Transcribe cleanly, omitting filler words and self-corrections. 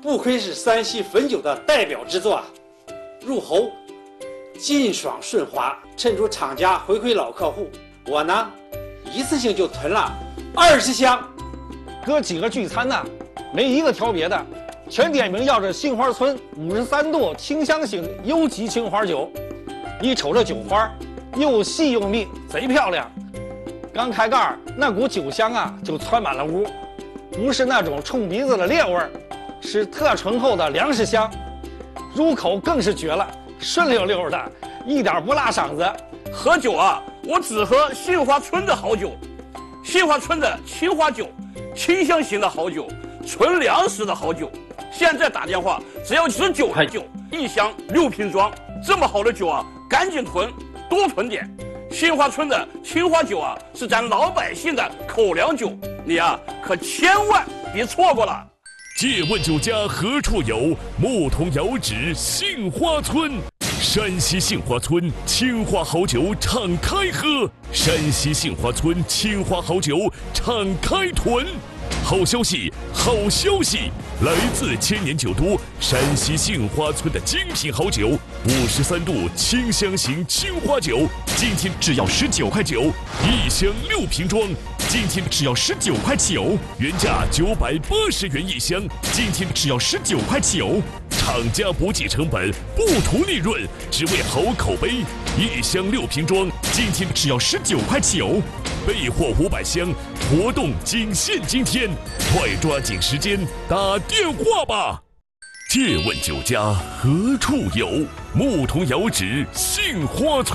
不愧是山西汾酒的代表之作啊！入喉劲爽顺滑，衬出厂家回馈老客户。我呢，一次性就囤了20箱。 哥几个聚餐呢，没一个挑别的，全点名要这杏花村53度清香型优级青花酒。一瞅这酒花，又细又密，贼漂亮。刚开盖，那股酒香啊，就窜满了屋，不是那种冲鼻子的烈味儿，是特醇厚的粮食香。入口更是绝了，顺溜溜的，一点不辣嗓子。 喝酒啊，我只喝杏花村的好酒，杏花村的青花酒，清香型的好酒，纯粮食的好酒。现在打电话只要19块9，一箱6瓶装，这么好的酒啊，赶紧囤，多囤点。杏花村的青花酒啊，是咱老百姓的口粮酒，你啊可千万别错过了。 借问酒家何处有？牧童遥指杏花村。山西杏花村青花好酒敞开喝，山西杏花村青花好酒敞开囤。好消息，好消息！来自千年酒都山西杏花村的精品好酒，53度清香型青花酒，今天只要19块9，一箱6瓶装，今天只要19块9，原价980元一箱，今天只要19块9。厂家不计成本，不图利润，只为好口碑。一箱6瓶装，今天只要19块9，备货500箱，活动仅限今天，快抓紧时间打电话吧！借问酒家何处有？牧童遥指杏花村。